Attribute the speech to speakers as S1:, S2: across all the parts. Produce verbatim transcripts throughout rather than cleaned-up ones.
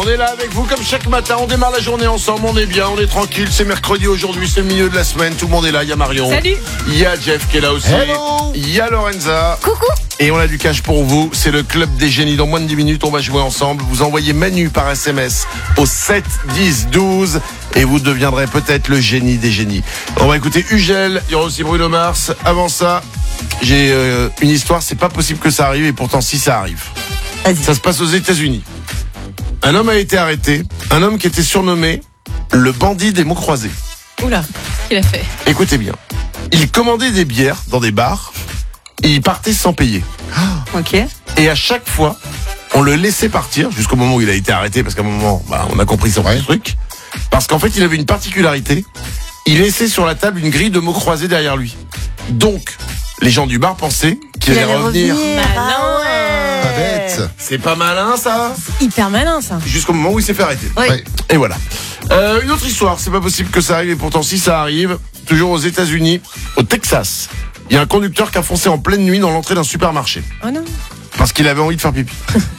S1: est là avec vous comme chaque matin. On démarre la journée ensemble. On est bien, on est tranquille. C'est mercredi aujourd'hui, c'est le milieu de la semaine. Tout le monde est là. Il y a Marion.
S2: Salut.
S1: Il y a Jeff qui est là aussi.
S3: Hello.
S1: Il y a Lorenza.
S2: Coucou.
S1: Et on a du cash pour vous. C'est le club des génies. Dans moins de dix minutes, on va jouer ensemble. Vous envoyez Manu par S M S au sept dix douze et vous deviendrez peut-être le génie des génies. On va écouter Ugel. Il y aura aussi Bruno Mars. Avant ça, j'ai euh, une histoire. C'est pas possible que ça arrive et pourtant si ça arrive.
S2: Vas-y.
S1: Ça se passe aux États-Unis. Un homme a été arrêté. Un homme qui était surnommé le bandit des mots croisés.
S2: Oula, qu'il a fait.
S1: Écoutez bien. Il commandait des bières dans des bars et il partait sans payer.
S2: Ok.
S1: Et à chaque fois, on le laissait partir jusqu'au moment où il a été arrêté, parce qu'à un moment, bah, on a compris son
S3: Ouais.
S1: truc. Parce qu'en fait, il avait une particularité. Il laissait sur la table une grille de mots croisés derrière lui. Donc, les gens du bar pensaient qu'il allait revenir.
S2: Malin.
S3: Pas bête.
S1: C'est pas malin, ça?
S2: Hyper malin, ça.
S1: Jusqu'au moment où il s'est fait arrêter.
S2: Oui.
S3: Ouais.
S1: Et voilà. Euh, une autre histoire, c'est pas possible que ça arrive, et pourtant si ça arrive, toujours aux États-Unis, au Texas, il y a un conducteur qui a foncé en pleine nuit dans l'entrée d'un supermarché.
S2: Oh non.
S1: Parce qu'il avait envie de faire pipi.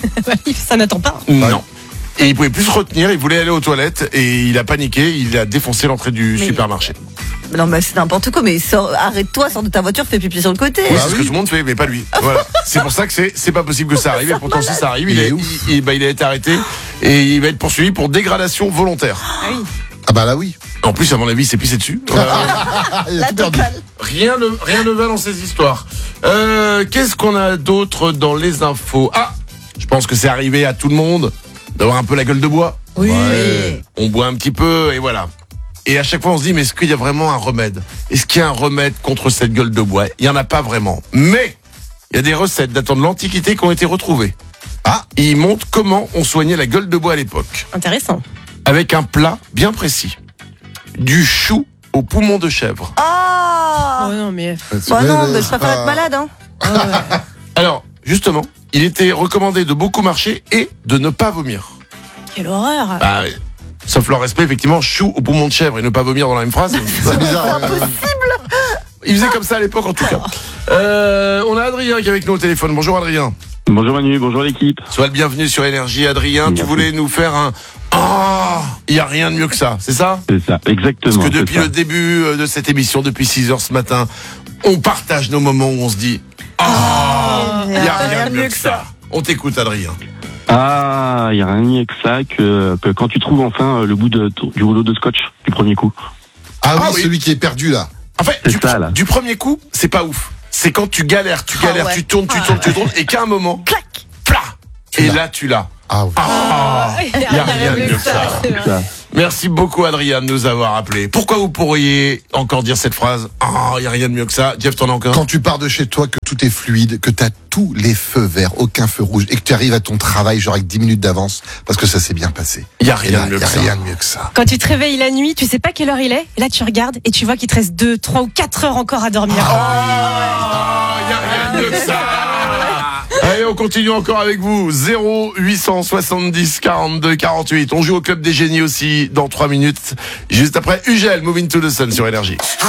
S2: Ça n'attend pas.
S1: Non. Et il pouvait plus se retenir, il voulait aller aux toilettes et il a paniqué, il a défoncé l'entrée du
S4: Mais-
S1: supermarché.
S4: Non, mais c'est n'importe quoi, mais sors, arrête-toi, sors de ta voiture, fais pipi sur le côté.
S1: Oui, c'est ce que tout le monde fait, mais pas lui. Voilà. C'est pour ça que c'est c'est pas possible que ça arrive. Et pourtant, si ça arrive, il,
S3: Il
S1: est,
S3: est ouf.
S1: il, il- bah, il a été arrêté et il va être poursuivi pour dégradation volontaire.
S2: Ah oui.
S3: Ah bah là oui.
S1: En plus, à mon avis, il s'est pissé dessus. Voilà.
S3: Ah, il a
S4: La
S3: tout perdu.
S4: totale.
S1: Rien ne rien ne va dans ces histoires. Euh, Qu'est-ce qu'on a d'autre dans les infos? Ah, je pense que c'est arrivé à tout le monde d'avoir un peu la gueule de bois.
S4: Oui.
S3: Ouais.
S1: On boit un petit peu et voilà. Et à chaque fois, on se dit, mais est-ce qu'il y a vraiment un remède? Est-ce qu'il y a un remède contre cette gueule de bois? Il n'y en a pas vraiment. Mais il y a des recettes datant de l'Antiquité qui ont été retrouvées.
S3: Ah.
S1: Et ils montrent comment on soignait la gueule de bois à l'époque.
S2: Intéressant.
S1: Avec un plat bien précis. Du chou au poumon de chèvre.
S4: Oh,
S2: Oh non, mais.
S4: Bah non, mais je
S3: c'est
S4: préfère
S3: pas-
S4: être malade, hein.
S1: Alors, justement, il était recommandé de beaucoup marcher et de ne pas vomir.
S2: Quelle horreur.
S1: Bah, sauf leur respect, effectivement, chou au poumon de chèvre et ne pas vomir dans la même phrase.
S3: C'est bizarre. euh,
S1: Il faisait comme ça à l'époque, en tout cas. Euh, on a Adrien qui est avec nous au téléphone. Bonjour Adrien.
S5: Bonjour Manu, bonjour l'équipe.
S1: Sois le bienvenu sur Énergie. Adrien, tu
S5: Merci.
S1: voulais nous faire un... Ah, il n'y a rien de mieux que ça, c'est ça?
S5: C'est ça, exactement.
S1: Parce que
S5: c'est
S1: depuis
S5: ça.
S1: le début euh, de cette émission, depuis six heures ce matin, on partage nos moments où on se dit Ah, il n'y a rien de mieux que ça. On t'écoute Adrien.
S5: Ah, il n'y a rien de mieux que ça que, que quand tu trouves enfin euh, le bout de, du rouleau de scotch du premier coup.
S3: Ah oui,
S1: Ah oui.
S3: celui qui est perdu là.
S1: En fait,
S5: C'est
S1: du,
S5: ça, là.
S1: du premier coup, c'est pas ouf. C'est quand tu galères, tu
S4: Ah
S1: galères,
S4: ouais.
S1: tu tournes, tu tournes, tu tournes, et qu'à un moment,
S4: Clac.
S1: plah,
S3: Tu
S1: et
S3: l'as.
S1: là tu l'as.
S3: Ah oui.
S1: Ah,
S2: Il
S1: y a rien de mieux que ça.
S2: c'est vrai.
S5: Ça.
S1: Merci beaucoup Adrien de nous avoir appelé. Pourquoi vous pourriez encore dire cette phrase? Ah, il y a rien de mieux que ça. Jeff, t'en as encore?
S3: Quand tu pars de chez toi, que tout est fluide, que t'as tous les feux verts, aucun feu rouge, et que tu arrives à ton travail genre avec dix minutes d'avance, parce que ça s'est bien passé.
S1: Il y a
S3: Et
S1: rien
S3: là,
S1: de mieux
S3: y a
S1: que ça.
S3: rien de mieux que ça.
S2: Quand tu te réveilles la nuit, tu sais pas quelle heure il est. Et là, tu regardes et tu vois qu'il te reste deux, trois ou quatre heures encore à dormir.
S1: Ah, il y a rien de mieux que ça. Allez, on continue encore avec vous. zéro huit cent soixante-dix quarante-deux quarante-huit. On joue au club des génies aussi dans trois minutes. Juste après Ugel, Moving to the Sun sur Énergie.